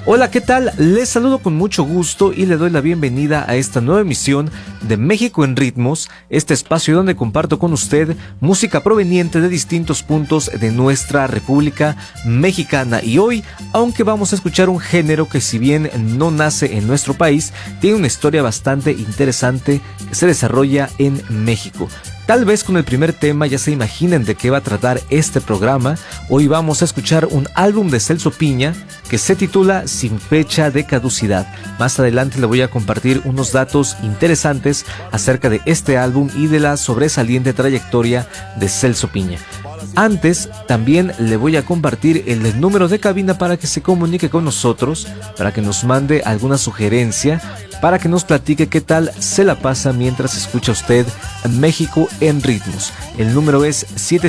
Hola, ¿qué tal? Les saludo con mucho gusto y le doy la bienvenida a esta nueva emisión de México en Ritmos, este espacio donde comparto con usted música proveniente de distintos puntos de nuestra República Mexicana. Y hoy, aunque vamos a escuchar un género que si bien no nace en nuestro país, tiene una historia bastante interesante que se desarrolla en México. Tal vez con el primer tema ya se imaginen de qué va a tratar este programa. Hoy vamos a escuchar un álbum de Celso Piña que se titula Sin fecha de caducidad. Más adelante le voy a compartir unos datos interesantes acerca de este álbum y de la sobresaliente trayectoria de Celso Piña. Antes, también le voy a compartir el número de cabina para que se comunique con nosotros, para que nos mande alguna sugerencia, para que nos platique qué tal se la pasa mientras escucha usted México en Ritmos. El número es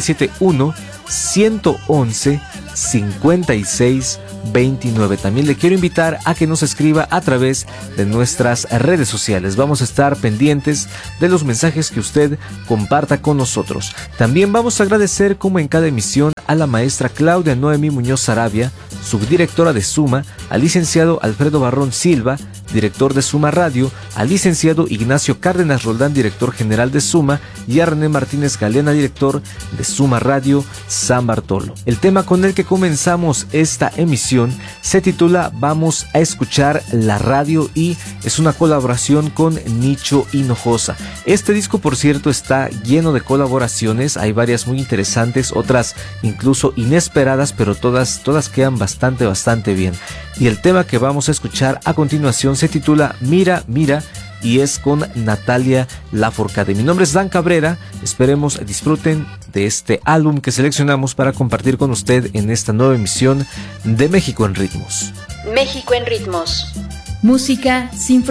771-111-5629. También le quiero invitar a que nos escriba a través de nuestras redes sociales. Vamos a estar pendientes de los mensajes que usted comparta con nosotros. También vamos a agradecer, como en cada emisión, a la maestra Claudia Noemi Muñoz Sarabia, subdirectora de Suma, al licenciado Alfredo Barrón Silva, director de Suma Radio, al licenciado Ignacio Cárdenas Roldán, director general de Suma, y a René Martínez Galena, director de Suma Radio San Bartolo. El tema con el que comenzamos esta emisión se titula Vamos a escuchar la radio y es una colaboración con Nicho Hinojosa. Este disco, por cierto, está lleno de colaboraciones, hay varias muy interesantes, otras incluso inesperadas, pero todas quedan bastante bien. Y el tema que vamos a escuchar a continuación se titula Mira, Mira y es con Natalia Lafourcade. Mi nombre es Dan Cabrera, esperemos disfruten de este álbum que seleccionamos para compartir con usted en esta nueva emisión de México en Ritmos. México en Ritmos. Música sin fronteras.